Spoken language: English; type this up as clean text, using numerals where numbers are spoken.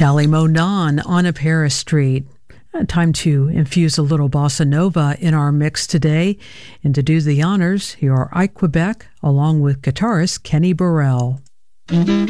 Tally Monan on a Paris Street. Time to infuse a little bossa nova in our mix today. And to do the honors, here are I Quebec along with guitarist Kenny Burrell.